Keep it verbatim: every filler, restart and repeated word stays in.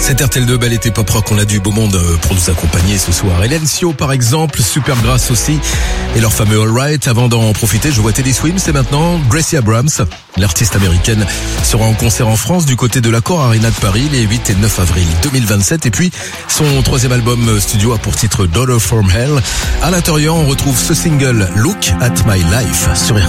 Cette R T L deux, belle été pop rock, on a du beau monde pour nous accompagner ce soir. Hélène Sio par exemple, Supergrass aussi, et leur fameux All Right. Avant d'en profiter, je vois Teddy Swims et maintenant Gracie Abrams. L'artiste américaine sera en concert en France du côté de l'Accor Arena de Paris les huit et neuf avril deux mille vingt-sept. Et puis, son troisième album studio a pour titre Daughter from Hell. À l'intérieur, on retrouve ce single Look at My Life sur R T L.